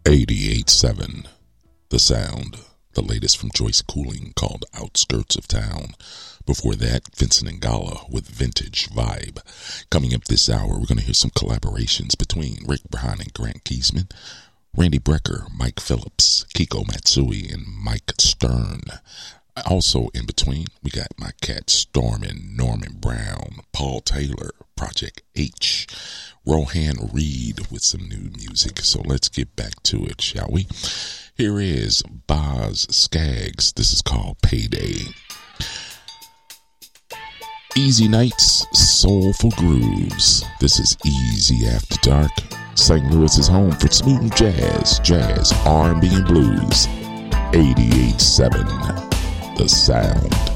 88.7 The Sound, the latest from Joyce Cooling called Outskirts of Town. Before that, Vincent Ingala with Vintage Vibe. Coming up this hour, we're going to hear some collaborations between Rick Brown and Grant Keesman, Randy Brecker, Mike Phillips, Kiko Matsui, and Mike Stern. Also in between, we got my cat Stormin, Norman Brown, Paul Taylor, Project H, Rohan Reed with some new music. So let's get back to it, shall we? Here is Boz Skaggs. This is called Payday. Easy nights, soulful grooves. This is Easy After Dark. St. Louis is home for smooth jazz, R&B, and blues. 88.7 The Sound.